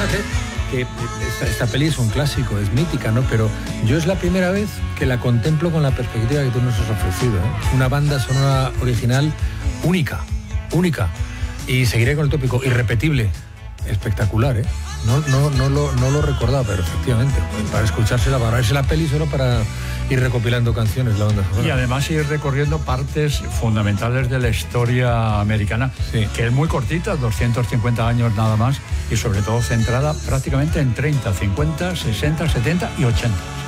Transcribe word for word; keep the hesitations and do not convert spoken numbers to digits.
fíjate que esta, esta peli es un clásico, es mítica, ¿no? Pero yo es la primera vez que la contemplo con la perspectiva que tú nos has ofrecido, ¿eh? Una banda sonora original única, única. Y seguiré con el tópico, irrepetible, espectacular, ¿eh? No, no, no, lo, no lo recordaba, pero efectivamente, para escuchársela, para verse la peli, solo para ir recopilando canciones, la banda sonora. Y además ir recorriendo partes fundamentales de la historia americana, sí, que es muy cortita, doscientos cincuenta años nada más, y sobre todo centrada prácticamente en treinta, cincuenta, sesenta, setenta y ochenta.